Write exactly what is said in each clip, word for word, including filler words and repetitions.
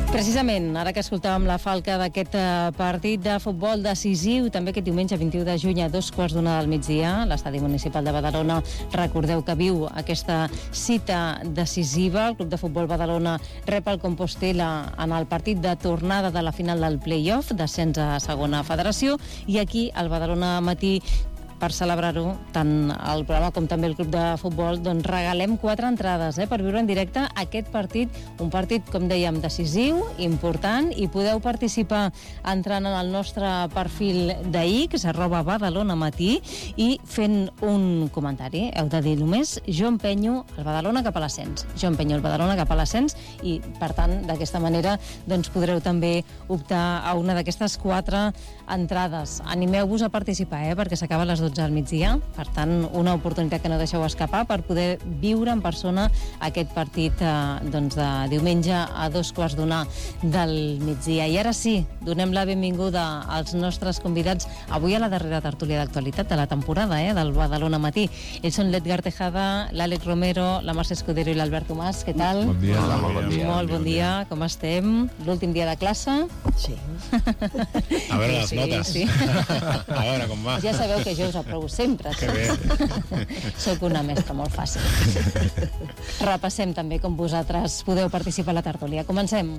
Precisament, ara que escoltàvem la falca d'aquest partit de futbol decisiu, també aquest diumenge vint-i-u de juny a dos quarts d'una del migdia, l'Estadi Municipal de Badalona, recordeu que viu aquesta cita decisiva. El Club de Futbol Badalona rep el Compostela en el partit de tornada de la final del play-off, descens a segona federació, i aquí el Badalona Matí, per celebrar-ho, tant el programa com també el club de futbol, doncs regalem quatre entrades eh, per viure en directe aquest partit, un partit, com dèiem, decisiu, important, i podeu participar entrant en el nostre perfil d'X, arroba Badalona Matí, i fent un comentari. Heu de dir només jo empenyo el Badalona cap a l'ascens. Jo empenyo el Badalona cap a l'ascens i, per tant, d'aquesta manera doncs podreu també optar a una d'aquestes quatre entrades. Animeu-vos a participar, eh, perquè s'acaba a les dotze al migdia, per tant, una oportunitat que no deixeu escapar per poder viure en persona aquest partit eh, doncs de diumenge a dos quarts d'una del migdia. I ara sí, donem la benvinguda als nostres convidats avui a la darrera tertúlia d'actualitat de la temporada, eh, del Badalona Matí. Ells són l'Edgar Tejada, l'Àlex Romero, la Mercè Escudero i l'Albert Tomàs. Què tal? Bon dia. Hola, molt bon dia. Molt bon dia. Com estem? L'últim dia de classe? Sí. A veure les Sí, notes. sí. A veure com va. Ja sabeu que jo us aprovo sempre. Que bé. Soc una mestra molt fàcil. Repassem també com vosaltres podeu participar a la tertúlia. Comencem.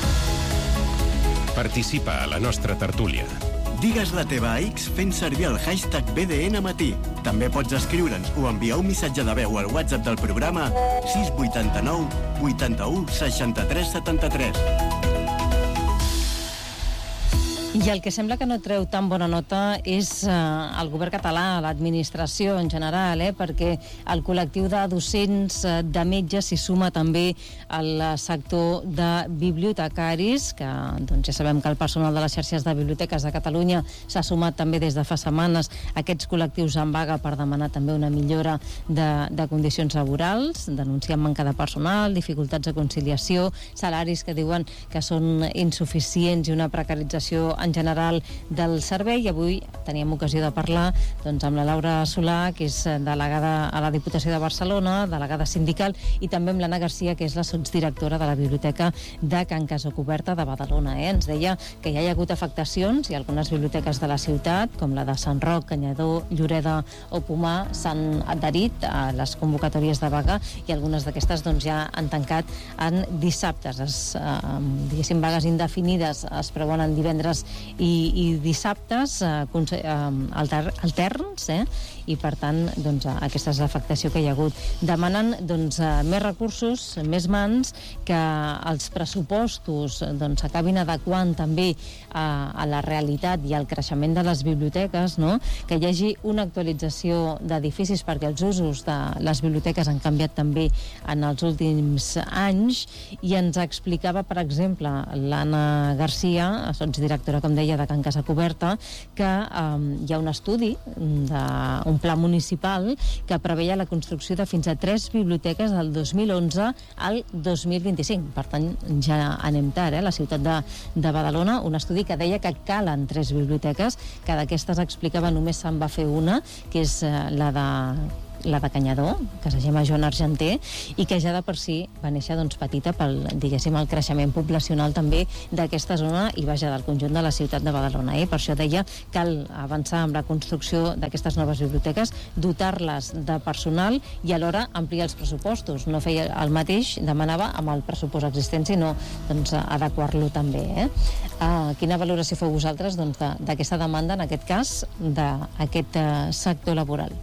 Participa a la nostra tertúlia. Digues la teva a X fent servir el hashtag B D N Matí. També pots escriure'ns o enviar un missatge de veu al WhatsApp del programa sis vuit nou vuitanta-u seixanta-tres setanta-tres. I el que sembla que no treu tan bona nota és eh, el govern català, l'administració en general, eh, perquè el col·lectiu de docents, eh, de metges, s'hi suma també al sector de bibliotecaris, que doncs, ja sabem que el personal de les xarxes de biblioteques de Catalunya s'ha sumat també des de fa setmanes a aquests col·lectius en vaga per demanar també una millora de, de condicions laborals, denunciant manca de personal, dificultats de conciliació, salaris que diuen que són insuficients i una precarització en general del servei. I avui teníem ocasió de parlar doncs, amb la Laura Solà, que és delegada a la Diputació de Barcelona, delegada sindical, i també amb l'Anna Garcia, que és la sotsdirectora de la Biblioteca de Can Casacoberta de Badalona. Eh? Ens deia que ja hi ha hagut afectacions i algunes biblioteques de la ciutat, com la de Sant Roc, Canyadó, Lloreda o Pomar, s'han adherit a les convocatòries de vaga i algunes d'aquestes doncs, ja han tancat en dissabtes. Es, eh, diguéssim, vagues indefinides es preveuen en divendres i, i dissabtes eh, alter, alterns, eh? I per tant doncs, aquesta és l'afectació que hi ha hagut. Demanen doncs, més recursos, més mans, que els pressupostos doncs, acabin adequant també a, a la realitat i al creixement de les biblioteques, no? Que hi hagi una actualització d'edificis, perquè els usos de les biblioteques han canviat també en els últims anys, i ens explicava, per exemple, l'Anna Garcia, sotsdirectora, com deia, de Can Casacoberta, que eh, hi ha un estudi de un pla municipal que preveia la construcció de fins a tres biblioteques del dos mil onze al dos mil vint-i-cinc. Per tant, ja anem tard, eh? La ciutat de, de Badalona, un estudi que deia que calen tres biblioteques, que d'aquestes explicava només se'n va fer una, que és eh, la de la de Canyadó, que es llama Joan Argenter, i que ja de per si va néixer doncs, petita pel, diguéssim, el creixement poblacional també d'aquesta zona i vaja del conjunt de la ciutat de Badalona. Eh? Per això deia que cal avançar amb la construcció d'aquestes noves biblioteques, dotar-les de personal i alhora ampliar els pressupostos. No feia el mateix, demanava, amb el pressupost existent, sinó doncs, adequar-lo també. Eh? Uh, quina valoració feu vosaltres doncs, d'aquesta de, demanda, en aquest cas, d'aquest uh, sector laboral?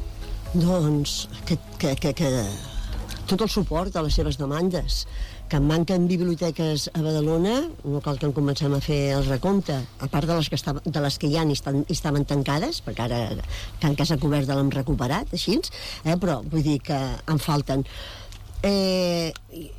Doncs que, que, que, que tot el suport a les seves demandes. Que en manquen biblioteques a Badalona, no cal que en comencem a fer el recompte, a part de les que, estava, de les que ja hi estan, estaven tancades, perquè ara Can Casacoberta l'hem recuperat, així, eh, però vull dir que en falten. Eh,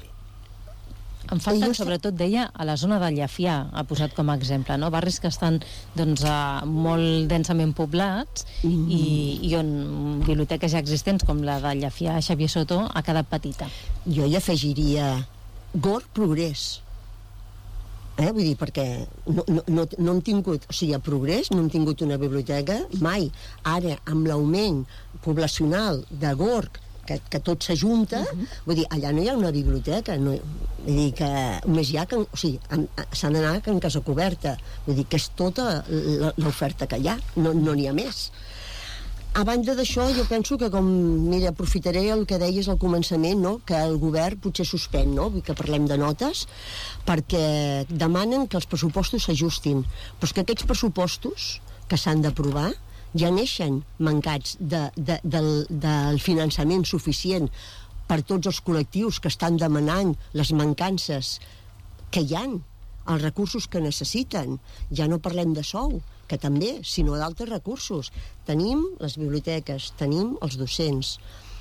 En falten, sobretot, deia, a la zona de Llefià, ha posat com a exemple, no? Barris que estan doncs, molt densament poblats mm. i, i on biblioteques ja existents, com la de Llefià Xavier Soto, ha quedat petita. Jo hi afegiria Gorg Progrés. Eh? Vull dir, perquè no, no, no, no hem tingut, o sigui, a Progrés no hem tingut una biblioteca mai. Ara, amb l'augment poblacional de Gorg que, que tot s'ajunta, uh-huh. vull dir, allà no hi ha una biblioteca, no, vull dir que només hi ha, que, o sigui, s'han d'anar en casa coberta, vull dir que és tota l'oferta que hi ha, no n'hi ha més. A banda d'això, jo penso que com, mira, aprofitaré el que deies al començament, no? Que el govern potser suspèn, no? Vull que parlem de notes, perquè demanen que els pressupostos s'ajustin, però és que aquests pressupostos que s'han d'aprovar ja neixen mancats de, de, del, del finançament suficient per tots els col·lectius que estan demanant les mancances que hi han, els recursos que necessiten. Ja no parlem de sou, que també, sinó d'altres recursos. Tenim les biblioteques, tenim els docents,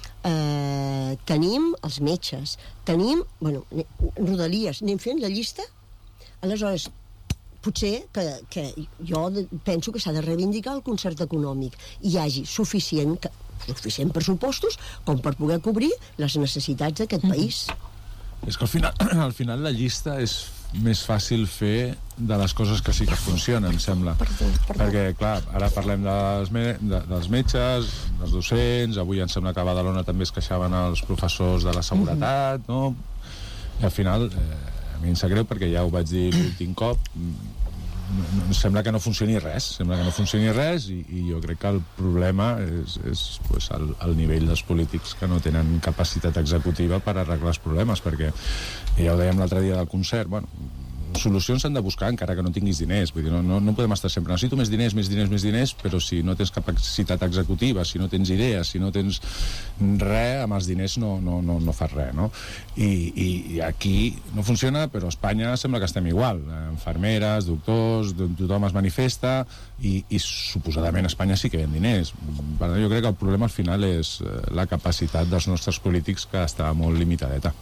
eh, tenim els metges, tenim, bueno, Rodalies, anem fent la llista? Aleshores, potser que, que jo penso que s'ha de reivindicar el concert econòmic i hi hagi suficient, suficient pressupostos com per poder cobrir les necessitats d'aquest mm. país. És que al final, al final la llista és més fàcil fer de les coses que sí que funcionen, em sembla. Perdó, perdó. Perquè, clar, ara parlem dels, me de, dels metges, dels docents, avui em sembla que a Badalona també es queixaven els professors de la seguretat, mm-hmm. no? I al final, eh, a mi em sap greu perquè ja ho vaig dir l'últim cop, em sembla que no funcioni res, sembla que no funcioni res i, i jo crec que el problema és, és pues, el, el nivell dels polítics que no tenen capacitat executiva per arreglar els problemes, perquè ja ho dèiem l'altre dia del concert, bueno, solucions s'han de buscar encara que no tinguis diners, vull dir, no, no, no podem estar sempre necessito més diners, més diners, més diners, però si no tens capacitat executiva, si no tens idees, si no tens res, amb els diners no, no, no, no fas res, no? I, i, i aquí no funciona, però a Espanya sembla que estem igual, infermeres, doctors, tothom es manifesta i, i suposadament a Espanya sí que hi ha diners. Per tant, jo crec que el problema al final és la capacitat dels nostres polítics que està molt limitadeta.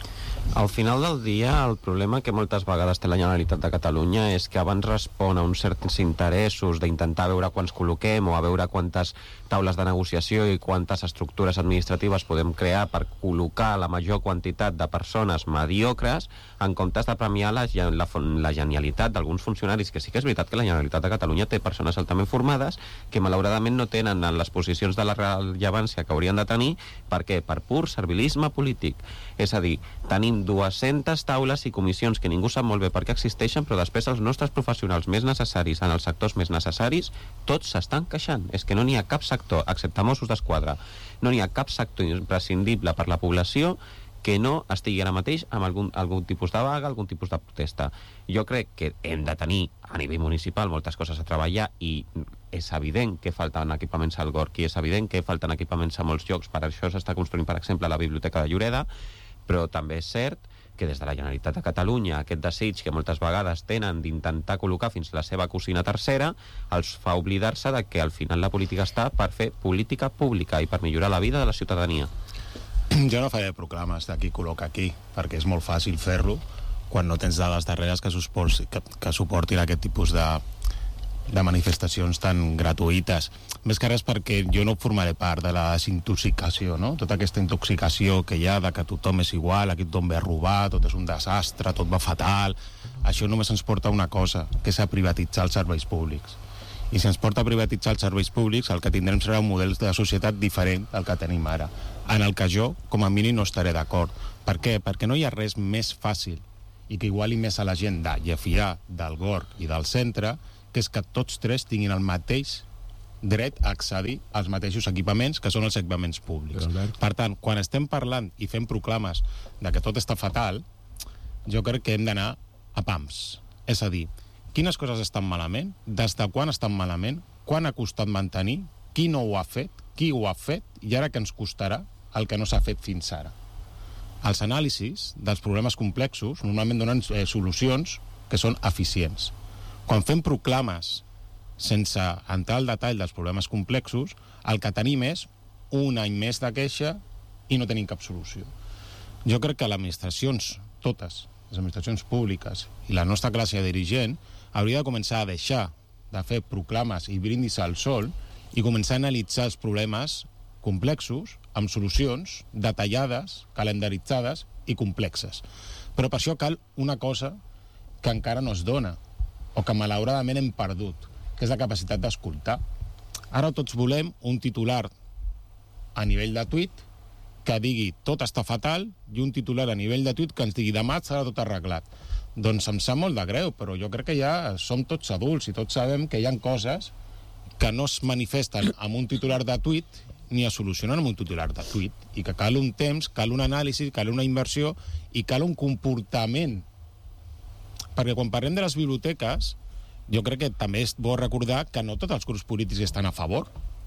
Al final del dia, el problema que moltes vegades té la Generalitat de Catalunya és que abans respon a uns certs interessos d'intentar veure quants col·loquem o a veure quantes taules de negociació i quantes estructures administratives podem crear per col·locar la major quantitat de persones mediocres, en comptes de premiar la, la, la genialitat d'alguns funcionaris, que sí que és veritat que la Generalitat de Catalunya té persones altament formades que malauradament no tenen en les posicions de la rellevància que haurien de tenir. Per què? Per pur servilisme polític. És a dir, tenim dues-centes taules i comissions que ningú sap molt bé per què existeixen, però després els nostres professionals més necessaris en els sectors més necessaris, tots s'estan queixant. És que no n'hi ha cap sector, excepte Mossos d'Esquadra, no n'hi ha cap sector imprescindible per la població que no estigui ara mateix amb algun, algun tipus de vaga, algun tipus de protesta. Jo crec que hem de tenir a nivell municipal moltes coses a treballar i és evident que falten equipaments al Gorg i és evident que falten equipaments a molts llocs. Per això s'està construint, per exemple, la Biblioteca de Lloreda, però també és cert que des de la Generalitat de Catalunya aquest desig que moltes vegades tenen d'intentar col·locar fins la seva cosina tercera els fa oblidar-se de que al final la política està per fer política pública i per millorar la vida de la ciutadania. Jo no faré proclames d'aquí col·loca aquí, perquè és molt fàcil fer-lo quan no tens dades darreres que, que, que suportin aquest tipus de, de manifestacions tan gratuïtes. Més que res perquè jo no formaré part de la desintoxicació, no? Tota aquesta intoxicació que hi ha de que tothom és igual, aquí tothom ve a robar, tot és un desastre, tot va fatal. Això només ens porta a una cosa, que és a privatitzar els serveis públics. I si ens porta a privatitzar els serveis públics, el que tindrem serà un model de societat diferent del que tenim ara, en el que jo, com a mínim, no estaré d'acord. Per què? Perquè no hi ha res més fàcil i que iguali més a la gent de Llefià, del Gorg i del centre, que és que tots tres tinguin el mateix dret a accedir als mateixos equipaments que són els equipaments públics. Per tant, quan estem parlant i fem proclames de que tot està fatal, jo crec que hem d'anar a pams. És a dir, quines coses estan malament, des de quan estan malament, quan ha costat mantenir, qui no ho ha fet, qui ho ha fet i ara que ens costarà el que no s'ha fet fins ara. Els anàlisis dels problemes complexos normalment donen eh, solucions que són eficients. Quan fem proclames sense entrar al detall dels problemes complexos, el que tenim és un any més de queixa i no tenim cap solució. Jo crec que les administracions, totes, les administracions públiques i la nostra classe dirigent, hauria de començar a deixar de fer proclames i brindis al sol i començar a analitzar els problemes complexos amb solucions detallades, calendaritzades i complexes. Però per això cal una cosa que encara no es dona o que malauradament hem perdut, que és la capacitat d'escoltar. Ara tots volem un titular a nivell de tuit que digui tot està fatal i un titular a nivell de tuit que ens digui demà serà tot arreglat. Doncs em sap molt de greu, però jo crec que ja som tots adults i tots sabem que hi ha coses que no es manifesten amb un titular de tuit ni es solucionen amb un titular de tuit i que cal un temps, cal una anàlisi, cal una inversió i cal un comportament. Perquè quan parlem de les biblioteques, jo crec que també és bo recordar que no tots els grups polítics estan a favor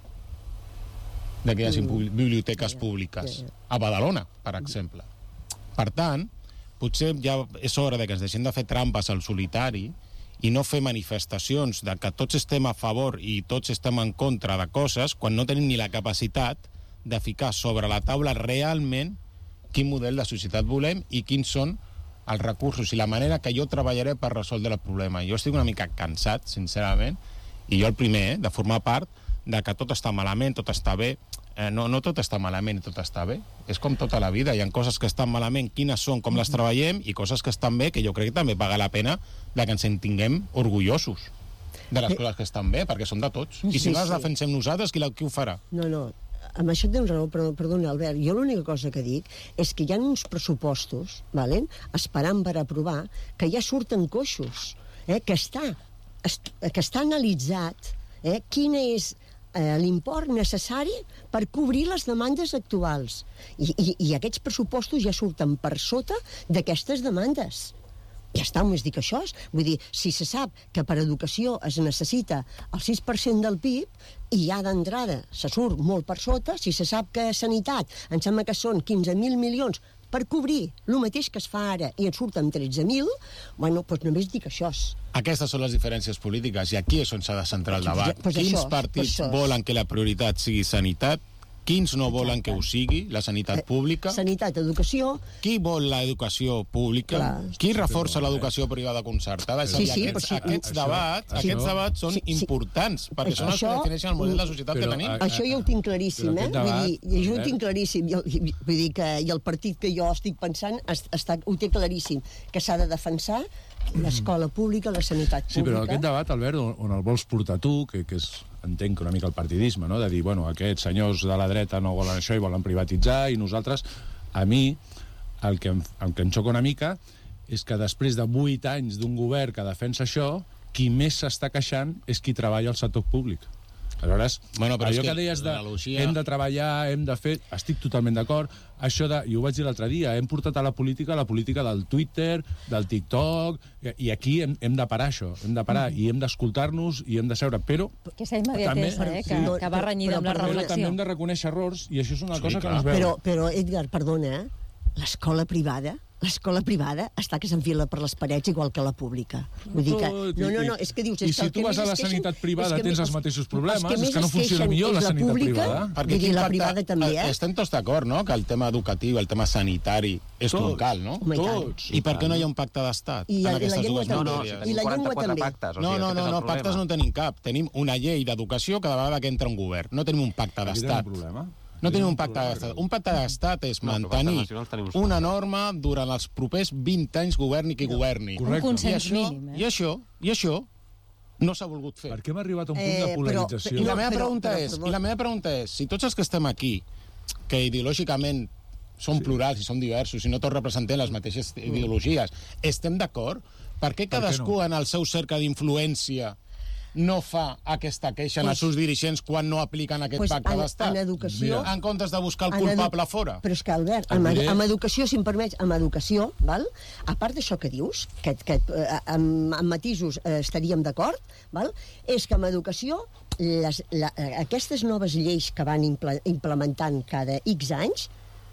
de que hi hagi mm. biblioteques públiques a Badalona, per exemple. Per tant, potser ja és hora de que ens deixem de fer trampes al solitari i no fer manifestacions de que tots estem a favor i tots estem en contra de coses quan no tenim ni la capacitat de ficar sobre la taula realment quin model de societat volem i quins són els recursos i la manera que jo treballaré per resoldre el problema. Jo estic una mica cansat, sincerament, i jo el primer, eh, de formar part de que tot està malament, tot està bé. Eh, no, no tot està malament i tot està bé. És com tota la vida. Hi ha coses que estan malament, quines són, com les treballem, i coses que estan bé, que jo crec que també paga la pena de que ens en tinguem orgullosos de les coses que estan bé, perquè són de tots. I si Sí, no les sí. defensem nosaltres, qui, la, qui ho farà? No, no, amb això tens raó, però perdona, Albert, jo l'única cosa que dic és que hi ha uns pressupostos, valen, esperant per aprovar, que ja surten coixos, eh, que està, est, que està analitzat eh, quin és eh, l'import necessari per cobrir les demandes actuals. I, i, i aquests pressupostos ja surten per sota d'aquestes demandes. Ja està, només dic això. Vull dir, si se sap que per educació es necessita el sis per cent del P I B i ja d'entrada se surt molt per sota, si se sap que sanitat em sembla que són quinze mil milions per cobrir el mateix que es fa ara i en surten tretze mil, bueno, doncs només dic això. Aquestes són les diferències polítiques i aquí és on s'ha de centrar el debat. Pues Quins això, partits pues això. volen que la prioritat sigui sanitat? Quins no volen que ho sigui, la sanitat pública? Sanitat, educació... Qui vol l'educació pública? Clar. Qui reforça l'educació privada concertada? És a Sí, dir, sí, aquests, però sí, aquests, això- debats, això- aquests debats són Sí, sí. importants, perquè són els que Això- defineixen el model de societat que Però, tenim. a- Això jo ho tinc claríssim, Però eh? aquest debat, Vull dir, jo ho Albert- tinc claríssim. I el, i- vull dir que i el partit que jo estic pensant es- està, ho té claríssim, que s'ha de defensar l'escola pública, la sanitat pública. Sí, però aquest debat, Albert, on, on el vols portar tu, que, que és, entenc que una mica el partidisme, no? De dir, bueno, aquests senyors de la dreta no volen això i volen privatitzar, i nosaltres, a mi, el que em, el que em xoca una mica és que després de vuit anys d'un govern que defensa això, qui més s'està queixant és qui treballa al sector públic. Aleshores, Bueno, però és allò que, que deies de l'analogia- hem de treballar, hem de fer... Estic totalment d'acord. Això de... I ho vaig dir l'altre dia, hem portat a la política la política del Twitter, del TikTok, i aquí hem, hem de parar això, hem de parar, i hem d'escoltar-nos i hem de seure, però... Aquesta immediatesa, També- eh, sí. que, No, que va però- renyida però amb la perdona, Però també reflexió. hem de reconèixer errors, i això és una Sí, cosa clar. que ens veu. Però, però, Edgar, perdona, eh? L'escola privada, l'escola privada està que s'enfila per les parets igual que la pública. Vull dir que... Tot, No, no, i- no, és que dius... i és que si el tu que vas més a la es queixen- sanitat privada és que tens més- els mateixos els problemes, és que més no es funciona queixen millor és la sanitat pública, privada. Perquè Vull dir, quin la pacte- privada també, eh? Estem tots d'acord, no?, que el tema educatiu, el tema sanitari és Tots. troncal, no? Home, i tant. Tots. I per què no hi ha un pacte d'estat I en la- i la aquestes llengua dues també. No, no, matèries? I tenim la llengua quaranta-quatre també. pactes. O No, sigui, no, aquest no, és el no, problema. pactes no tenim cap. Tenim una llei d'educació cada vegada que entra un govern. No tenim un pacte Aquí tenim d'estat. un problema. No tenim un Tenim un pacte problema d'estat. greu. Un pacte d'estat és No, però mantenir pactes nacionals tenim uns una quants. norma durant els propers vint anys, governi qui governi. Correcte. Un I consens això, mínim, eh? i això, i això no s'ha volgut fer. Per què hem arribat a un punt Eh, de però- polarització? I la No, meva però- pregunta però, és, perdó. i la meva pregunta és, si tots els que estem aquí, que ideològicament som plurals i som diversos i no tots representem les mateixes ideologies, estem d'acord? Per què què cadascú no? en el seu cercle d'influència no fa aquesta queixa en Pues- els seus dirigents quan no apliquen aquest Pues pacte en- d'estat? en educació- En comptes de buscar el En edu- culpable fora? Però és que, Albert, Et amb, diré- amb educació, si em permets, amb educació, val? A part d'això que dius, que, que eh, amb, amb matisos eh, estaríem d'acord, val? És que amb educació les, la, eh, aquestes noves lleis que van impla, implementant cada X anys,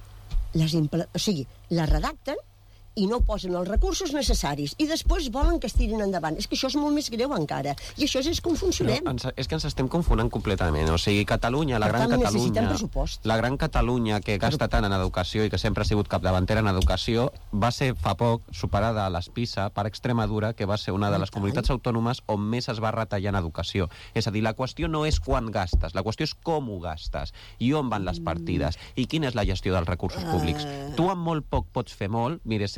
les impla, o sigui, les redacten i no posen els recursos necessaris i després volen que es tirin endavant. És que això és molt més greu encara. I això és com funcionem. Però ens, és que ens estem confonent completament. O sigui, Catalunya, la Per gran tant, necessitem Catalunya... pressupost. La gran Catalunya que gasta tant en educació i que sempre ha sigut capdavantera en educació va ser fa poc superada a les PISA per Extremadura, que va ser una de les comunitats autònomes on més es va retallar en educació. És a dir, la qüestió no és quan gastes, la qüestió és com ho gastes i on van les partides i quina és la gestió dels recursos públics. Tu amb molt poc pots fer molt. Mire,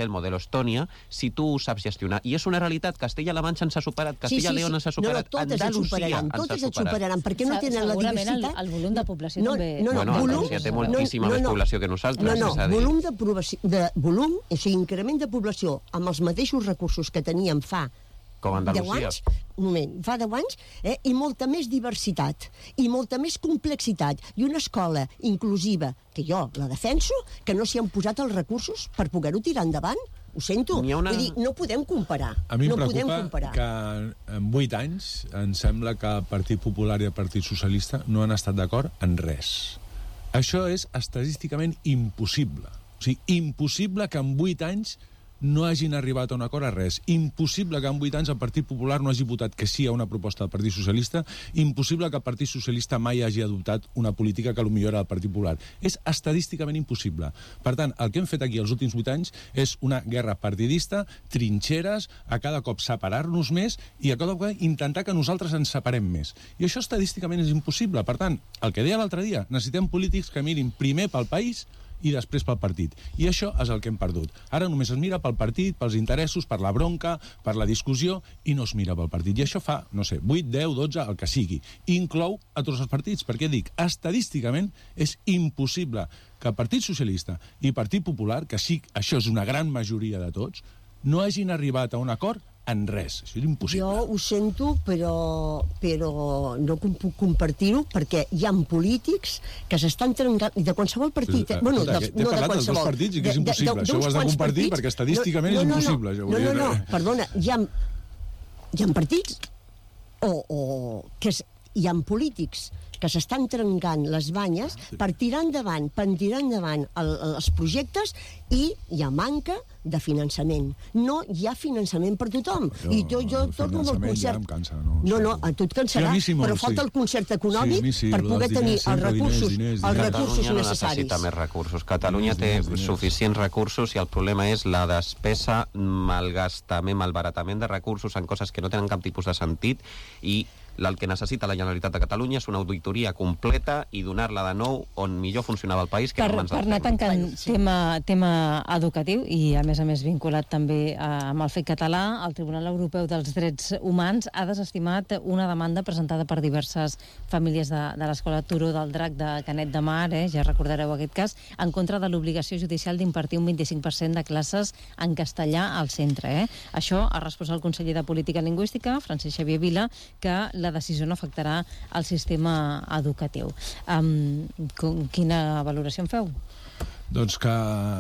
ser el model Estònia, si tu ho saps gestionar. I és una realitat. Castella-La Manxa ens ha superat, Castella-León ens ha superat, no, no, totes Andalusia ens ha totes superat. et superaran, perquè no tenen la diversitat. El, el volum de població no, també... No, no, bueno, volum, Andalusia té moltíssima no, no, més no, població que nosaltres. No, no, és a dir. volum de, de volum, o sigui, increment de població amb els mateixos recursos que teníem fa com deu Andalusia. anys, un moment, fa deu anys, eh, i molta més diversitat, i molta més complexitat, i una escola inclusiva, que jo la defenso, que no s'hi han posat els recursos per poder-ho tirar endavant. Ho sento. Una... Vull dir, no podem comparar. A mi em no preocupa que en vuit anys em sembla que el Partit Popular i el Partit Socialista no han estat d'acord en res. Això és estadísticament impossible. O sigui, impossible que en vuit anys no hagin arribat a un acord a res. Impossible que en vuit anys el Partit Popular no hagi votat que sí a una proposta del Partit Socialista. Impossible que el Partit Socialista mai hagi adoptat una política que potser era del Partit Popular. És estadísticament impossible. Per tant, el que hem fet aquí els últims vuit anys és una guerra partidista, trinxeres, a cada cop separar-nos més i a cada cop intentar que nosaltres ens separem més. I això estadísticament és impossible. Per tant, el que deia l'altre dia, necessitem polítics que mirin primer pel país i després pel partit. I això és el que hem perdut. Ara només es mira pel partit, pels interessos, per la bronca, per la discussió, i no es mira pel partit. I això fa, no sé, vuit, deu, dotze, el que sigui. I inclou a tots els partits, perquè dic, estadísticament és impossible que el Partit Socialista i Partit Popular, que sí, això és una gran majoria de tots, no hagin arribat a un acord en res. Això és impossible. Jo ho sento, però, però no puc compartir-ho, perquè hi ha polítics que s'estan trencant, de qualsevol partit... Però, bueno, escolta, dels, t'he no de parlat dels dos partits i que és impossible. Això ho has de compartir perquè estadísticament és impossible. No, no, no, perdona, hi ha, hi ha partits o, o que hi ha polítics que s'estan trencant les banyes per tirar endavant, per tirar endavant el, els projectes, i hi ha manca de finançament. No hi ha finançament per tothom. Jo, I jo, jo torno amb el concert... Ja em cansa, no, no, no, a tu et cansarà, sí, sí, però falta sí. el concert econòmic sí, sí, per poder diners, tenir els recursos, diners, diners, els diners. recursos Catalunya no necessaris. necessita més recursos. Catalunya té Diners, diners. suficients recursos i el problema és la despesa, malgastament, malbaratament de recursos en coses que no tenen cap tipus de sentit, i el que necessita la Generalitat de Catalunya és una auditoria completa i donar-la de nou on millor funcionava el país que per, no abans per del anar tancant Bueno, sí. tema, tema educatiu, i a més a més vinculat també a, amb el fet català, el Tribunal Europeu dels Drets Humans ha desestimat una demanda presentada per diverses famílies de, de l'escola Turó del Drac de Canet de Mar, eh, ja recordareu aquest cas, en contra de l'obligació judicial d'impartir un vint-i-cinc per cent de classes en castellà al centre. Eh. Això ha respost el conseller de Política Lingüística, Francesc Xavier Vila, que la decisió no afectarà el sistema educatiu. Um, quina valoració en feu? Doncs que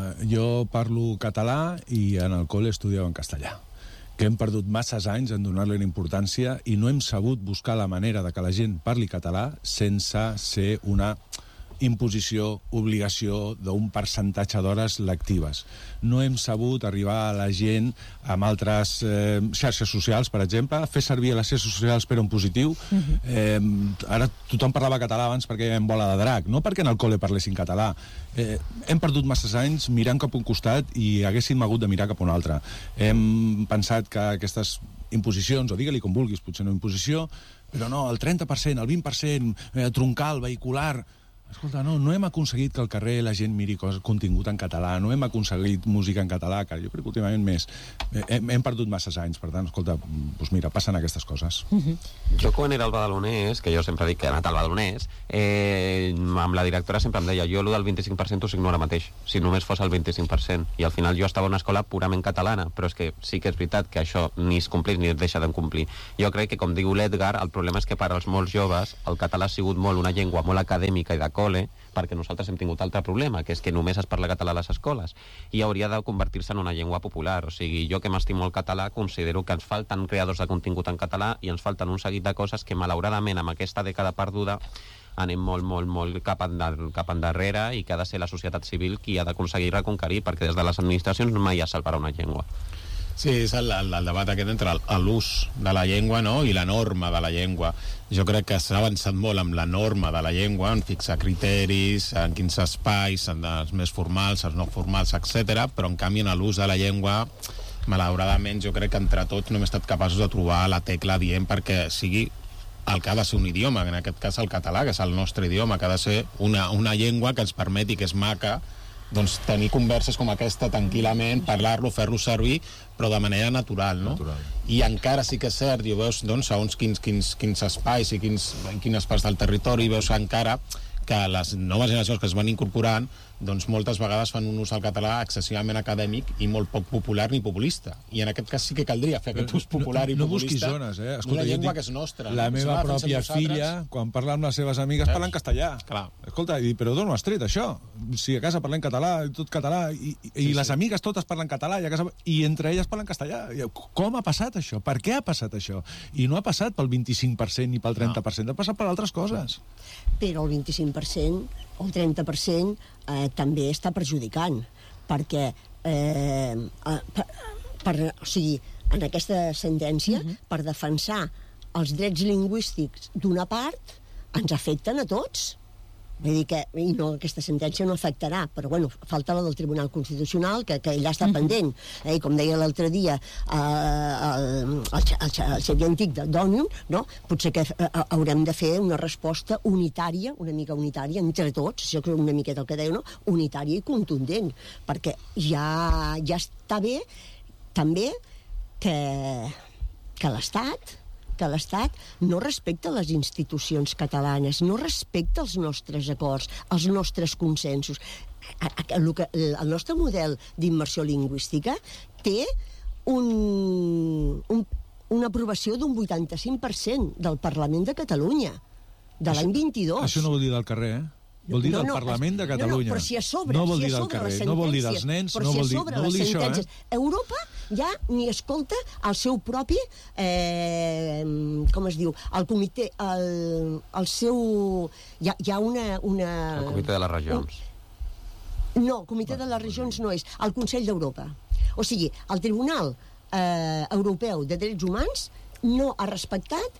jo parlo català i en el col·le estudiava en castellà, que hem perdut masses anys en donar-li una importància i no hem sabut buscar la manera de que la gent parli català sense ser una imposició, obligació d'un percentatge d'hores lectives. No hem sabut arribar a la gent amb altres eh, xarxes socials, per exemple, fer servir les xarxes socials per un positiu. Uh-huh. eh, ara tothom parlava català abans perquè hi havia bola de drac, no perquè en el col·le parlessin català. Eh, hem perdut masses anys mirant cap a un costat i haguéssim hagut de mirar cap a un altre. Hem pensat que aquestes imposicions, o digue-li com vulguis, potser no imposició, però no, el trenta per cent, el vint per cent, eh, troncal, vehicular... Escolta, no, no hem aconseguit que al carrer la gent miri coses, contingut en català, no hem aconseguit música en català, que jo crec que últimament més. Hem, hem perdut masses anys, per tant, escolta, doncs mira, passen aquestes coses. Uh-huh. Jo quan era al Badalonès, que jo sempre dic que he anat al Badalonès, eh, amb la directora sempre em deia, jo el del vint-i-cinc per cent ho signo ara mateix, si només fos el vint-i-cinc per cent. I al final jo estava en una escola purament catalana, però és que sí que és veritat que això ni es complís ni es deixa de complir. Jo crec que, com diu l'Edgar, el problema és que per als molts joves el català ha sigut molt una llengua molt acadèmica i de col·le, perquè nosaltres hem tingut altre problema, que és que només es parla català a les escoles, i hauria de convertir-se en una llengua popular. O sigui, jo que m'estimo el català considero que ens falten creadors de contingut en català i ens falten un seguit de coses que malauradament amb aquesta dècada perduda anem molt, molt, molt cap, endar, cap endarrere, i que ha de ser la societat civil qui ha d'aconseguir reconquerir, perquè des de les administracions mai es salvarà una llengua. Sí, és el, el, el debat aquest entre l'ús de la llengua, no?, i la norma de la llengua. Jo crec que s'ha avançat molt amb la norma de la llengua, en fixar criteris, en quins espais, en els més formals, els no formals, etcètera, però en canvi en l'ús de la llengua, malauradament, jo crec que entre tots no hem estat capaços de trobar la tecla dient perquè sigui el que ha de ser un idioma, en aquest cas el català, que és el nostre idioma, que ha de ser una, una llengua que ens permeti, que és maca, doncs, tenir converses com aquesta tranquil·lament, parlar-lo, fer-lo servir, però de manera natural, no? Natural. I encara sí que és cert, i ho veus, doncs, segons quins, quins, quins espais i quins, quines parts del territori, veus encara que les noves generacions que es van incorporant doncs moltes vegades fan un ús del català excessivament acadèmic i molt poc popular ni populista. I en aquest cas sí que caldria fer aquest ús popular no, i no populista zones, eh? d'una llengua que és nostra. La no? meva Si no pròpia filla, quan parla amb les seves amigues, parla en castellà. Clar. Escolta, i, però d'on ho has tret, això? Si a casa parlem català, tot català, i, i, Sí, i les sí. amigues totes parlen català, i, a casa, i entre elles parlen castellà. I, com ha passat això? Per què ha passat això? I no ha passat pel vint-i-cinc per cent ni pel trenta per cent, ha passat per altres coses. Però el vint-i-cinc per cent o el trenta per cent eh, també està perjudicant, perquè eh, eh, per, per, o sigui, en aquesta sentència, uh-huh. per defensar els drets lingüístics d'una part, ens afecten a tots. Vull dir que, i no, aquesta sentència no afectarà, però bueno, falta la del Tribunal Constitucional, que, que ja està uh-huh. pendent. Eh? I com deia l'altre dia eh, el, el, el, el Xavier Antic d'Òmnium, no? Potser que eh, haurem de fer una resposta unitària, una mica unitària, entre tots, això és una miqueta el que deia, no? Unitària i contundent, perquè ja, ja està bé també que, que l'Estat que l'Estat no respecta les institucions catalanes, no respecta els nostres acords, els nostres consensos. El, que, el nostre model d'immersió lingüística té un, un, una aprovació d'un vuitanta-cinc per cent del Parlament de Catalunya, de l'any vint-i-dos. Això no vol dir del carrer, eh? Vol dir no, del no, Parlament de Catalunya. No, no, però si a sobre, no vol si dir a del sobre carrer, les no vol dir dels nens, però no si vol a dir, sobre no vol les dir això, sentències, eh? Europa ja ni escolta el seu propi, eh, com es diu, el comitè, el, el seu... Hi ha, hi ha una, una... El comitè de les regions. Un, no, el comitè de les regions no és, el Consell d'Europa. O sigui, el Tribunal eh, Europeu de Drets Humans no ha respectat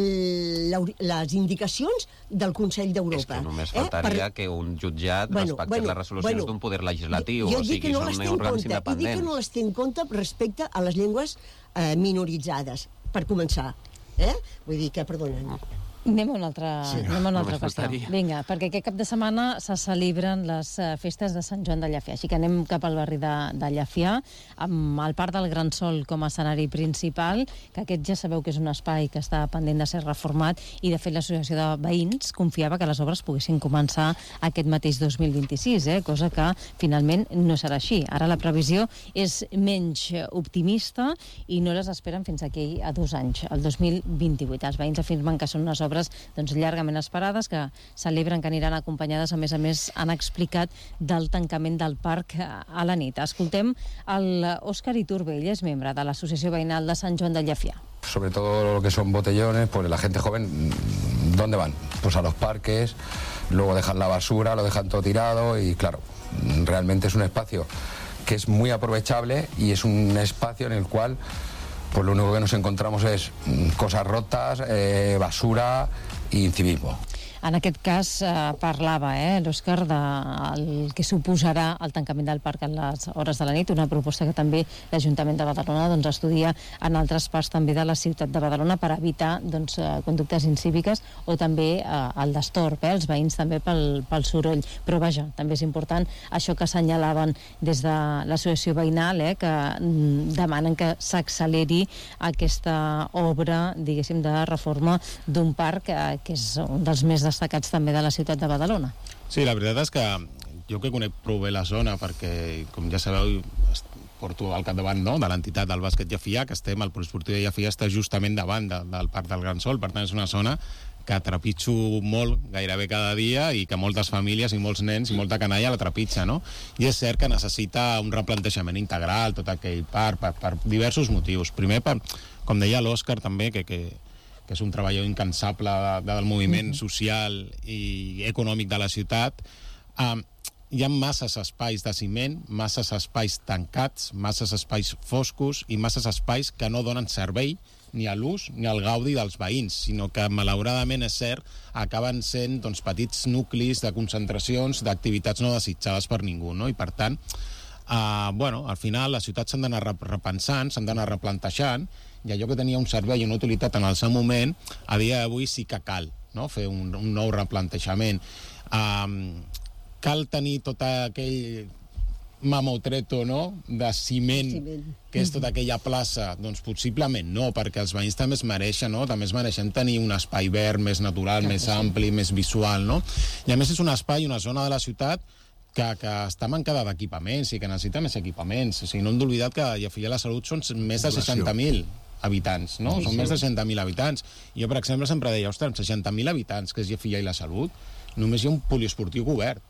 les indicacions del Consell d'Europa. És que només faltaria eh? per... que un jutjat bueno, respectés bueno, les resolucions bueno, d'un poder legislatiu, jo, jo o sigui, no són òrgans independents. I dic que no les té en compte respecte a les llengües eh, minoritzades, per començar. Eh? Vull dir que, perdona... Anem a una altra, sí. anem a una altra qüestió. Vinga, perquè aquest cap de setmana se celebren les uh, festes de Sant Joan de Llafià, així que anem cap al barri de, de Llafià, amb el Parc del Gran Sol com a escenari principal, que aquest ja sabeu que és un espai que està pendent de ser reformat, i de fet l'associació de veïns confiava que les obres poguessin començar aquest mateix dos mil vint-i-sis, eh? Cosa que finalment no serà així. Ara la previsió és menys optimista i no les esperen fins aquí a dos anys, el dos mil vint-i-vuit. Els veïns afirmen que són unes obres doncs, llargament esperades, que celebren que aniran acompanyades, a més a més han explicat del tancament del parc a la nit. Escoltem l'Òscar Iturbe, ell és membre de l'Associació Veïnal de Sant Joan de Llafià. Sobre todo lo que son botellones, pues la gente joven, ¿dónde van? Pues a los parques, luego dejan la basura, lo dejan todo tirado y claro, realmente es un espacio que es muy aprovechable y es un espacio en el cual pues lo único que nos encontramos es cosas rotas, eh, basura i incivismo. En aquest cas eh, parlava eh, l'Òscar del que suposarà el tancament del parc a les hores de la nit, una proposta que també l'Ajuntament de Badalona doncs, estudia en altres parts també de la ciutat de Badalona per evitar doncs, conductes incíviques o també eh, el destorb, eh, els veïns també pel, pel soroll. Però vaja, també és important això que assenyalaven des de l'associació veïnal, eh, que mm, demanen que s'acceleri aquesta obra, diguéssim, de reforma d'un parc eh, que és un dels més destacats també de la ciutat de Badalona. Sí, la veritat és que jo que conec prou bé la zona perquè, com ja sabeu, porto al capdavant no, de l'entitat del bàsquet Llafià, que estem, el poliesportiu de Llafià està justament davant de, del Parc del Gran Sol, per tant és una zona que trepitjo molt, gairebé cada dia, i que moltes famílies i molts nens i molta canalla la trepitja, no? I és cert que necessita un replantejament integral, tot aquell parc, per, per diversos motius. Primer, per, com deia l'Òscar també, que, que que és un treballador incansable de, de, del moviment social i econòmic de la ciutat, um, hi ha masses espais de ciment, masses espais tancats, masses espais foscos i masses espais que no donen servei ni a l'ús ni al gaudi dels veïns, sinó que, malauradament, és cert, acaben sent doncs, petits nuclis de concentracions d'activitats no desitjades per ningú, no? I, per tant, uh, bueno, al final les ciutats s'han d'anar repensant, s'han d'anar replantejant, i allò que tenia un servei i una utilitat en el seu moment, a dia d'avui sí que cal, no? Fer un, un nou replantejament. Um, cal tenir tot aquell mamotreto, no?, de ciment, Ciment. que és tota aquella plaça, doncs possiblement no, perquè els veïns també es mereixen, no?, també es mereixen tenir un espai verd més natural, més ampli, més visual, no? I a més és un espai, una zona de la ciutat que, que està mancada d'equipaments i que necessita més equipaments. O sigui, no hem d'oblidar que a Llafilla la Salut són més de seixanta mil habitants, no? Sí, són sí. més de seixanta mil habitants. Jo, per exemple, sempre deia, ostres, amb seixanta mil habitants, que és Llafilla i la Salut, només hi ha un poliesportiu obert.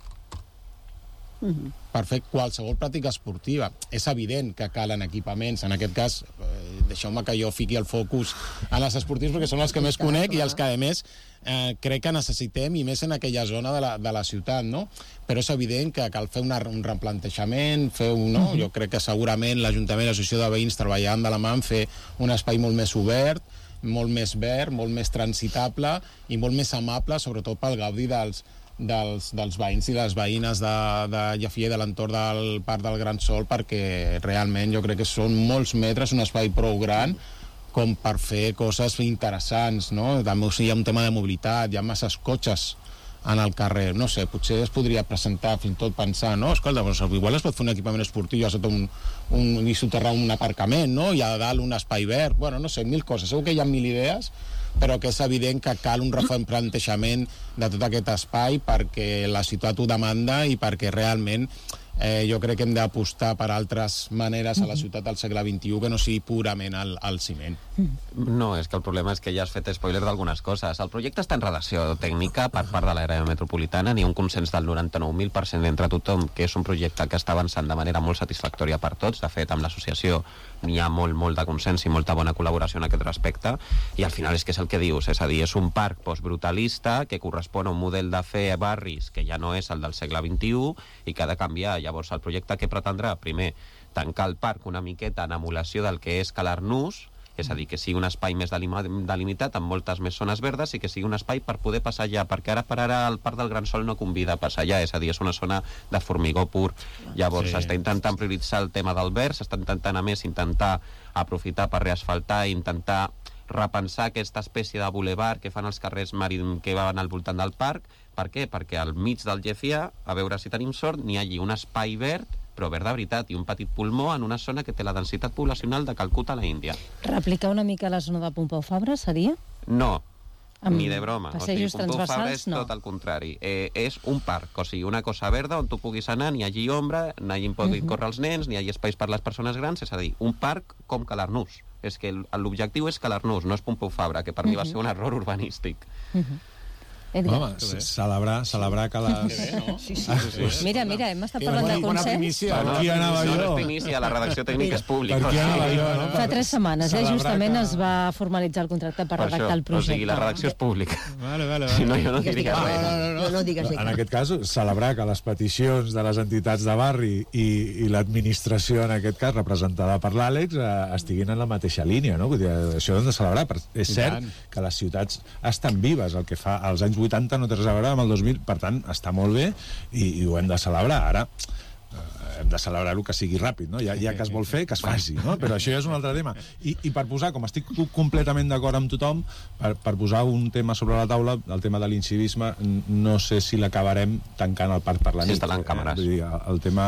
Mm-hmm. Per fer qualsevol pràctica esportiva. És evident que calen equipaments. En aquest cas, eh, deixeu-me que jo fiqui el focus en els esportius perquè són els que més conec i els que, a més, eh, crec que necessitem, i més en aquella zona de la, de la ciutat, no? Però és evident que cal fer una, un replantejament, fer un, no? Mm-hmm. Jo crec que segurament l'Ajuntament i l'Associació de Veïns treballant de la mà en fer un espai molt més obert, molt més verd, molt més transitable i molt més amable, sobretot pel gaudi dels Dels, dels veïns i les veïnes de, de Llafilla i de l'entorn del Parc del Gran Sol, perquè realment jo crec que són molts metres, un espai prou gran com per fer coses interessants, no? També, o sigui, hi ha un tema de mobilitat, hi ha masses cotxes en el carrer, no sé, potser es podria presentar fins i tot pensar, no? Escolta, doncs, igual es pot fer un equipament esportiu ja sota un, un, i soterrar un aparcament, no? I a dalt un espai verd, bueno, no sé, mil coses, segur que hi ha mil idees, però que és evident que cal un replantejament de tot aquest espai perquè la ciutat ho demanda i perquè realment eh, jo crec que hem d'apostar per altres maneres a la ciutat del segle vint-i-u que no sigui purament el, el ciment. No, és que el problema és que ja has fet spoiler d'algunes coses. El projecte està en redacció tècnica per part de l'àrea metropolitana, ni un consens del noranta-nou mil per cent entre tothom, que és un projecte que està avançant de manera molt satisfactòria per tots. De fet, amb l'associació n'hi ha molt, molt de consens i molta bona col·laboració en aquest respecte, i al final és que és el que dius, és a dir, és un parc postbrutalista que correspon a un model de fer barris que ja no és el del segle vint-i-u i que ha de canviar. Llavors, el projecte que pretendrà, primer, tancar el parc una miqueta en emulació del que és Calarnús, és a dir, que sigui un espai més delimitat amb moltes més zones verdes i que sigui un espai per poder passar allà, perquè ara per ara el Parc del Gran Sol no convida a passar allà, és a dir, és una zona de formigó pur. Llavors s'està sí. intentant prioritzar el tema del verd, s'està intentant a més intentar aprofitar per reasfaltar i intentar repensar aquesta espècie de bulevard que fan els carrers marítims que van al voltant del parc. Per què? Perquè al mig del Llafilla, a veure si tenim sort, n'hi hagi un espai verd, però verd de veritat, i un petit pulmó en una zona que té la densitat poblacional de Calcuta a la Índia. Replicar una mica la zona de Pompeu Fabra seria? No, Amb ni de broma. O sigui, Pompeu Fabra és no. tot el contrari. Eh, és un parc, o sigui, una cosa verda on tu puguis anar, n'hi hagi ombra, n'hi hagi poden uh-huh. córrer els nens, n'hi hagi espais per les persones grans, és a dir, un parc com Calarnús. És que l'objectiu és Calarnús, no és Pompeu Fabra, que per uh-huh. mi va ser un error urbanístic. Uh-huh. Home, celebrar, celebrar que les... Sí, sí, sí, sí, sí. Mira, mira, hem estat parlant de consens. Per qui anava jo? No és primícia, la redacció tècnica és pública. Per qui anava jo? No? Fa tres setmanes, eh, justament es va formalitzar el contracte per redactar el projecte. O sigui, la redacció és pública. Vale, vale, si no, jo no diria res. No, no, no digues en aquest cas, celebrar que les peticions de les entitats de barri i, i l'administració, en aquest cas, representada per l'Àlex, eh, estiguin en la mateixa línia, no? Vull dir, això ho hem de celebrar. És cert que les ciutats estan vives, el que fa als anys vuitanta no té res a veure amb el dos mil, per tant, està molt bé i, i ho hem de celebrar. Ara eh, hem de celebrar-ho que sigui ràpid, no? Ja, ja que es vol fer, que es faci, no? Però això ja és un altre tema. I, i per posar, com estic completament d'acord amb tothom, per, per posar un tema sobre la taula, el tema de l'incivisme, no sé si l'acabarem tancant al parc per la nit. S'instal·lant càmeres. Eh? Vull dir, el tema...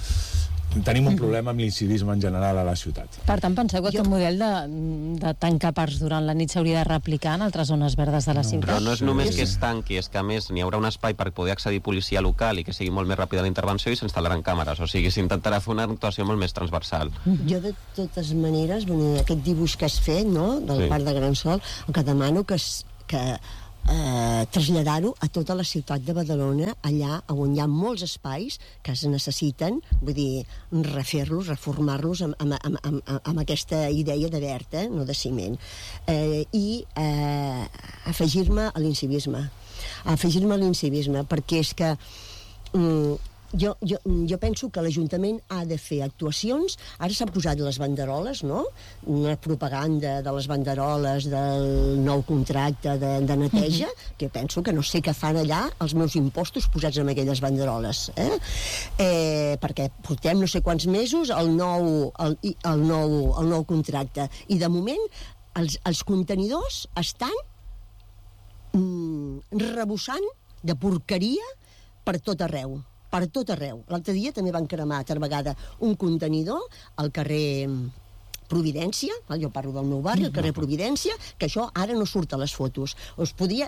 Tenim un problema amb l'incivisme en general a la ciutat. Per tant, penseu que aquest model de, de tancar parcs durant la nit s'hauria de replicar en altres zones verdes de la ciutat? Però no és només que es tanqui, és que a més n'hi haurà un espai per poder accedir policia local i que sigui molt més ràpida la intervenció i s'instal·laran càmeres, o sigui, s'intentarà fer una actuació molt més transversal. Jo, de totes maneres, bueno, aquest dibuix que has fet, no?, del sí. Parc de Gran Sol, el que demano que, es, que eh, traslladar-ho a tota la ciutat de Badalona, allà on hi ha molts espais que es necessiten, vull dir, refer-los, reformar-los amb, amb, amb, amb, amb aquesta idea de verd, eh, no de ciment. Eh, I eh, afegir-me a l'incivisme. Afegir-me a l'incivisme, perquè és que... Mm, Jo, jo, jo penso que l'Ajuntament ha de fer actuacions. Ara s'han posat les banderoles, no? Una propaganda de les banderoles del nou contracte de, de neteja, mm-hmm. que penso que no sé què fan allà els meus impostos posats amb aquelles banderoles. Eh? Eh, perquè portem no sé quants mesos el nou, el, el nou, el nou contracte. I de moment els, els contenidors estan mm, rebossant de porqueria per tot arreu. per tot arreu. L'altre dia també van cremar, altra vegada, un contenidor al carrer Providència, jo parlo del meu barri, al carrer Providència, que això ara no surt a les fotos. Us podia...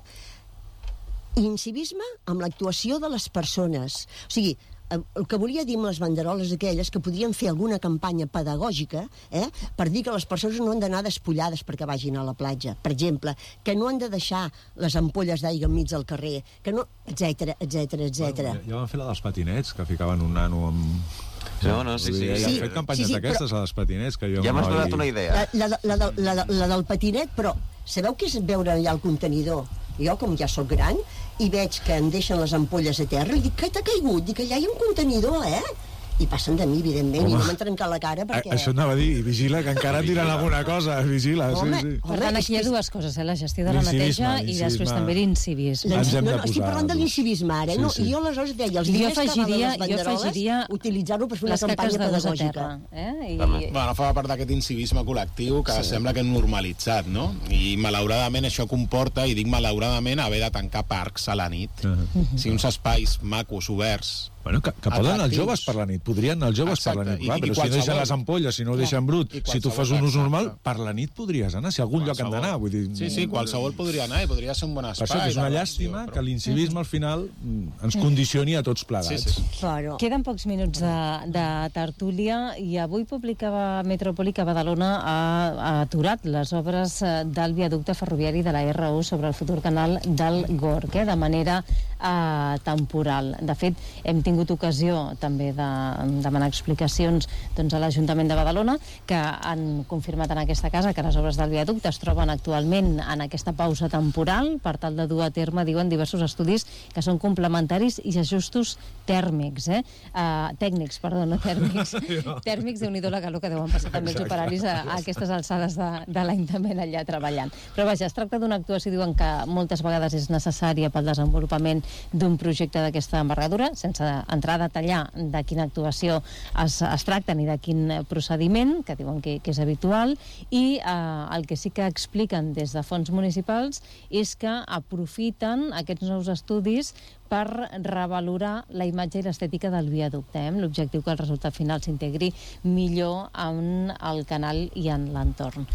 Incivisme amb l'actuació de les persones. O sigui, el que volia dir amb les banderoles aquelles, que podrien fer alguna campanya pedagògica, eh, per dir que les persones no han d'anar despullades perquè vagin a la platja, per exemple, que no han de deixar les ampolles d'aigua enmig del carrer, que no... etcètera, etcètera, etcètera. Bueno, ja van fer la dels patinets, que ficaven un nano amb... No, no, sí, sí. Ja sí. han fet campanyes Sí, sí, d'aquestes, però- a les patinets, que jo... Ja m'has no donat hi- una idea. La, la, la, la, la, la del patinet, però sabeu què és veure allà el contenidor? Jo, com ja sóc gran, i veig que em deixen les ampolles a terra, i dic, què t'ha caigut? Dic, allà hi ha un contenidor, eh? I passen de mi, evidentment, Home, i no m'han trencat la cara A, perquè... això anava a dir, vigila, que encara et diran alguna cosa, vigila, Home, sí, sí. Per tant, aquí hi ha dues coses, eh? La gestió de la L'incivisme, neteja i després l'incivisme. també l'incivisme. La- Ens hem no, de no, estic posar, parlant de doncs. l'incivisme ara, Sí, no? sí. I jo aleshores deia, els Jo diners que afegiria- valen les jo banderoles, afegiria utilitzar-ho per fer una les caques campanya de gos a pedagògica. terra. Eh? I... També. Bueno, fa part d'aquest incivisme col·lectiu que sí. sembla que hem normalitzat, no? I malauradament això comporta, i dic malauradament, haver de tancar parcs a la nit. Uh -huh. O sigui, uns espais macos, oberts. Bueno, que, que poden els Atractius. joves per la nit, podrien anar els joves Exacte. per la nit, I- clar, i però si no qualsevol- deixen les ampolles, si no ho deixen brut, I si tu fas qualsevol, un ús normal, exacte. per la nit podries anar, si a algun lloc han d'anar, vull dir... Sí, sí, qualsevol podria anar i podria ser un bon Per espai. això que és una de llàstima relació, que l'incivisme al final mm, ens condicioni a tots plegats. Sí, sí. Claro. Queden pocs minuts de, de tertúlia i avui publicava Metrópoli que Badalona ha, ha aturat les obres eh, del viaducte ferroviari de la erre u sobre el futur canal del Gorg, eh, de manera eh, temporal. De fet, hem tingut ocasió també de demanar explicacions doncs, a l'Ajuntament de Badalona, que han confirmat en aquesta casa que les obres del viaducte es troben actualment en aquesta pausa temporal per tal de dur a terme, diuen, diversos estudis que són complementaris i ajustos tèrmics, eh? Uh, tècnics, perdó, no tèrmics. Tèrmics, Déu-n'hi-do la calor que deuen passar també els operaris a, a aquestes alçades de, de l'any també allà treballant. Però vaja, es tracta d'una actuació, diuen, que moltes vegades és necessària pel desenvolupament d'un projecte d'aquesta envergadura, sense entrar a detallar de quina actuació es, es tracta ni de quin procediment, que diuen que, que és habitual, i eh, el que sí que expliquen des de fons municipals és que aprofiten aquests nous estudis per revalorar la imatge i l'estètica del viaducte, eh? amb l'objectiu que el resultat final s'integri millor en el canal i en l'entorn.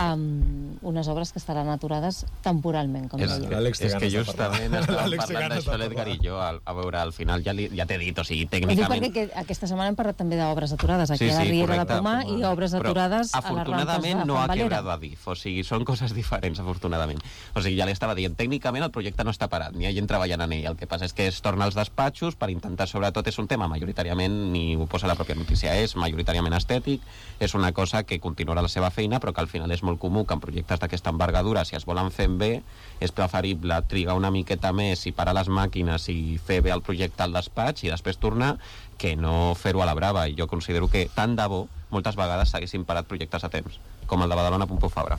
Um, unes obres que estaran aturades temporalment, com És, deia. que, L'Àlex té és que ganes de justament parlar. estàvem L'Àlex té parlant ganes de d'això, l'Edgar i jo, al- a veure, al final ja, li, ja t'he dit, o sigui, Ho dic tècnicament... perquè que, aquesta setmana hem parlat també d'obres aturades aquí Sí, a la sí, Riera correcte. de Pomar i obres Però, aturades a les rampes de afortunadament no ha Can Valera. quebrado a DIF, o sigui, són coses diferents, afortunadament. O sigui, ja li estava dient, tècnicament el projecte no està parat, ni hi ha gent treballant en ell. El que passa és que es torna als despatxos per intentar, sobretot, és un tema majoritàriament, ni ho posa la pròpia notícia, és majoritàriament estètic, és una cosa que continuarà la seva feina, però que al final és molt comú que en projectes d'aquesta envergadura, si es volen fer bé, és preferible trigar una miqueta més i parar les màquines i fer bé el projecte al despatx i després tornar, que no fer-ho a la brava. I jo considero que tant de bo moltes vegades s'haguessin parat projectes a temps, com el de Badalona Pompeu Fabra.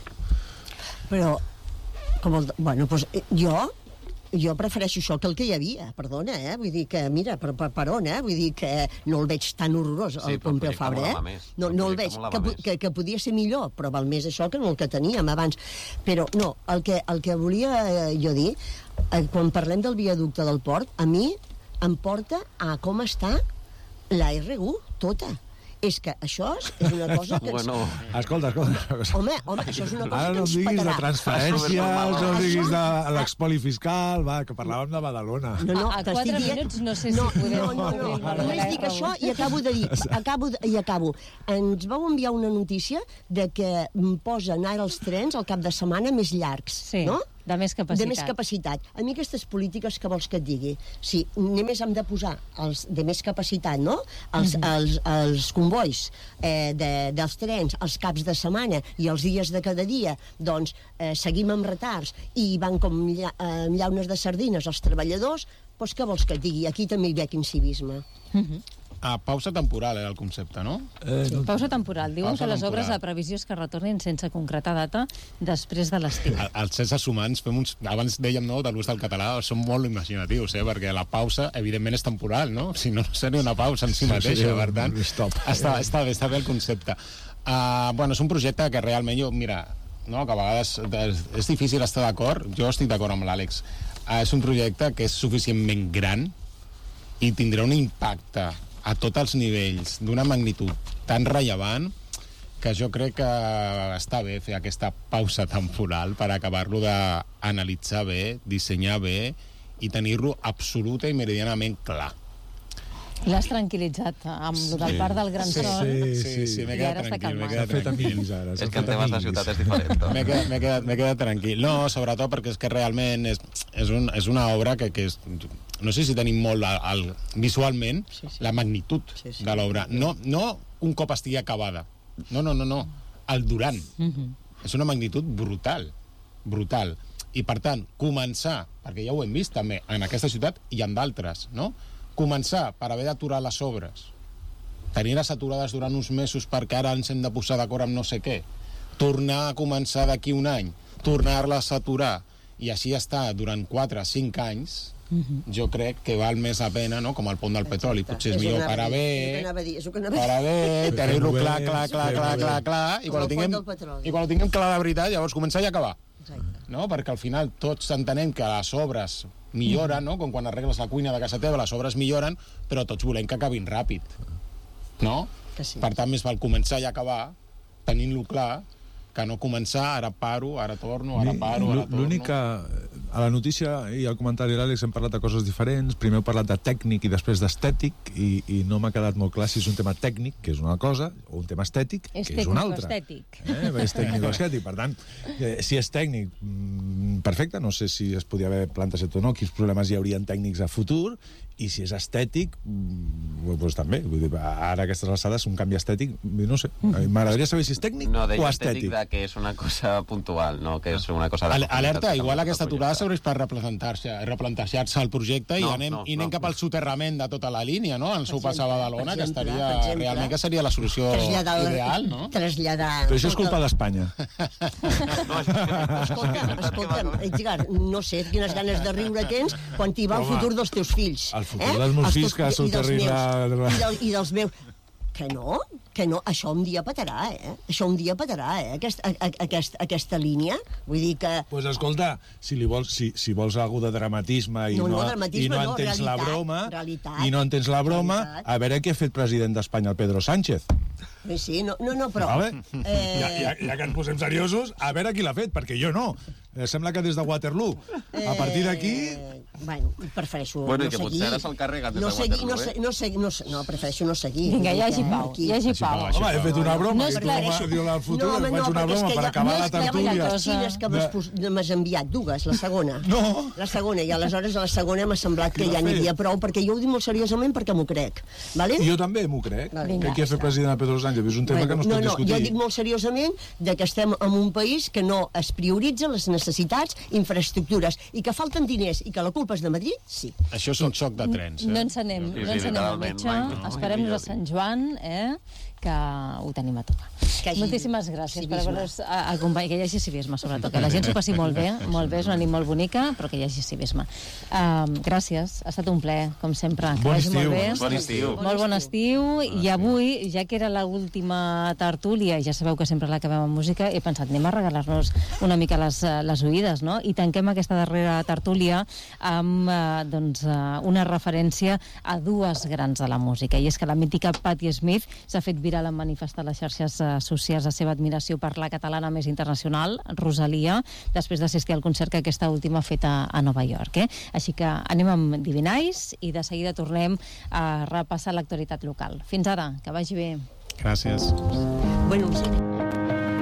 Però, com el, bueno, doncs, eh, jo jo prefereixo això que el que hi havia, perdona, eh? Vull dir que, mira, per, per, per on, eh? Vull dir que no el veig tan horrorós, Sí, el però el Pompeu projecte Fabra, eh? molava més. No, El no el projecte veig, molava que, més. que, que podia ser millor, però val més això que no el que teníem abans. Però no, el que, el que volia eh, jo dir, eh, quan parlem del viaducte del port, a mi em porta a com està la erre u tota. És que això és una cosa que ens... Bueno, Escolta, escolta. Home, home, això és una cosa Ara que no em ens diguis de petarà. transferències, no em diguis de Això- l'expoli fiscal, va, que parlàvem de Badalona. No, no, A- a t'estic quatre dient- minuts no sé si no, podem no, no, obrir no, el no, meló de només la dic R U. això i acabo de dir, acabo de, i acabo. Ens vau enviar una notícia de que mm, posen ara els trens al cap de setmana més llargs, Sí, no? de més capacitat. De més capacitat. A mi aquestes polítiques que vols que et digui? Si només hem de posar els de més capacitat, no? Els, Mhm. els, els convois eh, de, dels trens, els caps de setmana i els dies de cada dia, doncs eh, seguim amb retards i van com lla, eh, llaunes de sardines els treballadors, doncs què vols que et digui? Aquí també hi veig incivisme. Ah, pausa temporal era el concepte, no? Eh, Sí, pausa temporal. Diuen Pausa que les temporal. obres, la previsió és que retornin sense concretar data després de l'estiu. El- Els éssers humans fem uns... Abans dèiem, no, de l'ús del català, som molt imaginatius, eh? Perquè la pausa, evidentment, és temporal, no? Si no, no seria una pausa en si mateixa, seria per un tant... stop. Està, està, bé, està bé el concepte. Uh, bueno, és un projecte que realment jo, mira, no, que a vegades és, és difícil estar d'acord, jo estic d'acord amb l'Àlex. Uh, és un projecte que és suficientment gran i tindrà un impacte a tots els nivells d'una magnitud tan rellevant que jo crec que està bé fer aquesta pausa temporal per acabar-lo d'analitzar bé, dissenyar bé i tenir-lo absoluta i meridianament clar. L'has tranquil·litzat amb sí. el parc del Gran Sol. Sí, sí, sí, sí m'he quedat tranquil. M'he quedat tranquil. Ara, és que en temes de ciutat és diferent. M'he quedat, quedat, quedat tranquil. No, sobretot perquè és que realment és, és, un, és una obra que, que és... No sé si tenim molt al, al, visualment sí, sí. la magnitud sí, sí. de l'obra. No, no un cop estigui acabada. No, no, no, no. El durant. Uh-huh. És una magnitud brutal. Brutal. I, per tant, començar, perquè ja ho hem vist també en aquesta ciutat i en d'altres, no? Començar per haver d'aturar les obres, tenir-les aturades durant uns mesos perquè ara ens hem de posar d'acord amb no sé què, tornar a començar d'aquí un any, tornar-les a aturar, i així està durant quatre o cinc anys, uh-huh. jo crec que val més la pena, no? Com el pont del petroli. Potser és, és millor per haver, per haver, tenir-lo clar, clar, clar, clar, clar, clar, i quan ho tinguem, i quan ho tinguem clar de veritat, llavors començar i acabar. No? Perquè al final tots entenem que les obres milloren, no? Com quan arregles la cuina de casa teva, les obres milloren, però tots volem que acabin ràpid, no? Sí. Per tant, més val començar i acabar tenint-lo clar que no començar, ara paro, ara torno, ara paro, ara torno. L'únic que a la notícia i al comentari de l'Àlex hem parlat de coses diferents. Primer he parlat de tècnic i després d'estètic, i, i no m'ha quedat molt clar si és un tema tècnic, que és una cosa, o un tema estètic, és que és una altra. Estètic. Eh? És tècnico-estètic. Per tant, eh, si és tècnic, perfecte, no sé si es podia haver plantejat o no, quins problemes hi haurien tècnics a futur, i si és estètic, doncs també. Vull dir, ara a aquestes alçades, un canvi estètic, no sé. M'agradaria saber si és tècnic no, o estètic. No, que és una cosa puntual, no que és una cosa... De Alerta, igual aquesta aturada serveix per replantar-se replantar-se el projecte no, i anem, no, i anem no, cap al soterrament de tota la línia, no? El sopar a Badalona, que estaria... Exemple, realment que seria la solució ideal, no? Traslladar... Però això és culpa d'Espanya. Escolta'm, escolta'm, Edgar, no sé quines ganes de riure tens quan t'hi va el futur dels teus fills. El futur dels meus fills que soterrarà... I dels meus... Que no, que no, això un dia petarà, eh? Això un dia petarà, eh? Aquest, a, a, aquest, aquesta línia, vull dir que... Doncs pues escolta, si, li vols, si, si vols alguna de dramatisme i no, no, no, dramatisme, i no entens no, realitat, la broma, realitat, i no entens la broma, realitat. A veure què ha fet president d'Espanya el Pedro Sánchez. Sí, sí, no, no, no però... Vale? Eh... Ja, ja, ja que ens posem seriosos, a veure qui l'ha fet, perquè jo no. Eh, sembla que des de Waterloo. Eh... A partir d'aquí... Bueno, prefereixo bueno, no seguir. Bueno, i que potser ara se'l carreguen des no de seguir, Waterloo, no, eh? No, segui, no, no, prefereixo no seguir. Vinga, hi hagi pau, hi hagi pau. Home, he fet una broma, no i broma, diu al futur, no, home, faig una broma per acabar la tertúlia. Quines que m'has enviat, dues, la segona. No. La segona, i aleshores a la segona m'ha semblat que ja n'hi havia prou, perquè jo ho dic molt seriosament perquè m'ho crec. Vale? I jo també m'ho crec. Que qui ha fet president a Pedro Sánchez és un tema que no es pot discutir. Jo dic molt seriosament de que estem en un país que no es prioritza les necessitats, infraestructures, i que falten diners, i que la culpa és de Madrid, sí. Això és un xoc de trens, eh? No ens anem, no ens anem al metge, esperem-nos a Sant Joan, eh? Que ho tenim a tocar. Moltíssimes gràcies per haver-nos acompanyat, que hi hagi civisme, sobretot, que la gent s'ho passi molt bé, molt bé, és una nit molt bonica, però que hi hagi civisme. Uh, gràcies, ha estat un plaer, com sempre. Bon estiu. Bon estiu. Molt bon estiu, i avui, ja que era l'última tertúlia, i ja sabeu que sempre l'acabem amb música, he pensat, anem a regalar-nos una mica les, les oïdes, no? I tanquem aquesta darrera tertúlia amb uh, doncs, uh, una referència a dues grans de la música, i és que la mítica Patti Smith s'ha fet viral en manifestar les xarxes socials la seva admiració per la catalana més internacional, Rosalia, després d'assistir al concert que aquesta última ha fet a, a Nova York. Eh? Així que anem amb Divinais i de seguida tornem a repassar l'actualitat local. Fins ara, que vagi bé. Gràcies. Bueno, sí.